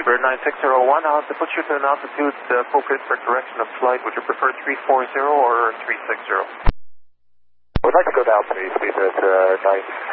Bird 9601, I'll have to put you to an altitude appropriate for direction of flight. Would you prefer 340 or 360? Would like to go down, please. Speed at 9.